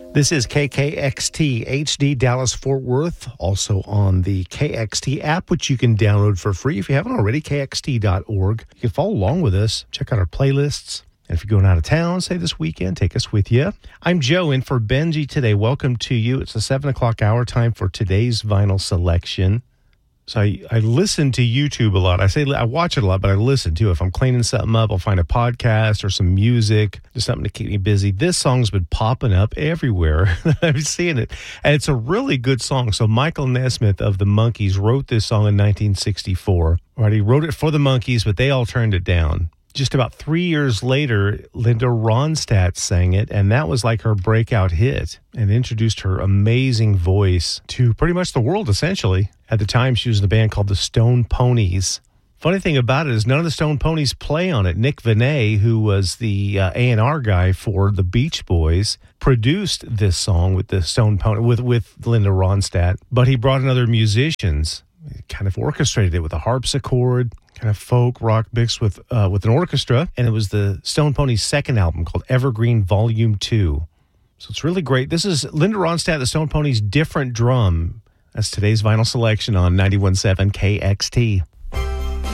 This is KKXT HD Dallas Fort Worth, also on the KXT app, which you can download for free if you haven't already, kxt.org. You can follow along with us, check out our playlists. And if you're going out of town, say this weekend, take us with you. I'm Joe, in for Benji today. Welcome to you. It's the 7 o'clock hour time for today's vinyl selection. So I listen to YouTube a lot. I watch it a lot, but I listen too. If I'm cleaning something up, I'll find a podcast or some music, just something to keep me busy. This song's been popping up everywhere. I'm seeing it. And it's a really good song. So Michael Nesmith of the Monkees wrote this song in 1964. Right, he wrote it for the Monkees, but they all turned it down. Just about 3 years later, Linda Ronstadt sang it, and that was like her breakout hit and introduced her amazing voice to pretty much the world, essentially. At the time, she was in a band called the Stone Ponies. Funny thing about it is none of the Stone Ponies play on it. Nick Venet, who was the A&R guy for the Beach Boys, produced this song with the Stone Pony with Linda Ronstadt, but he brought in other musicians. He kind of orchestrated it with a harpsichord, kind of folk rock mixed with an orchestra, and it was the Stone Ponies' second album called Evergreen Volume 2. So it's really great. This is Linda Ronstadt, the Stone Ponies' Different Drum. That's today's vinyl selection on 91.7 KXT.